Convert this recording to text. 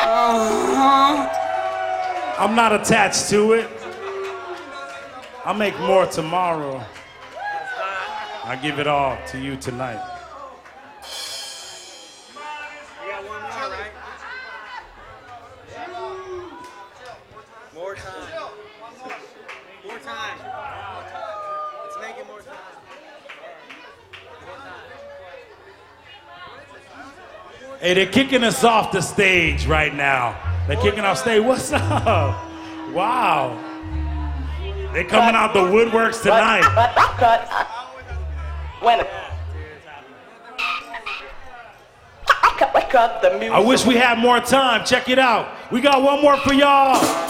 I'm not attached to it. I'll make more tomorrow. I give it all to you tonight. You got one more, right? More time. More time. Let's make it more time. Hey, they're kicking us off the stage right now. They're kicking off stage. What's up? Wow. They're coming out the woodworks tonight. Cut. When? Cut the music. I wish we had more time. Check it out. We got one more for y'all.